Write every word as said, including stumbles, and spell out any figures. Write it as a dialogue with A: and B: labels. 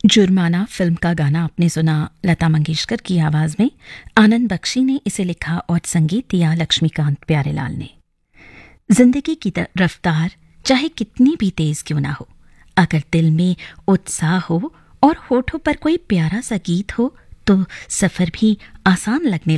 A: जुर्माना फिल्म का गाना आपने सुना लता मंगेशकर की आवाज में। आनंद बख्शी ने इसे लिखा और संगीत दिया लक्ष्मीकांत प्यारेलाल ने। जिंदगी की रफ्तार चाहे कितनी भी तेज क्यों ना हो, अगर दिल में उत्साह हो और होठों पर कोई प्यारा सा गीत हो तो सफर भी आसान लगने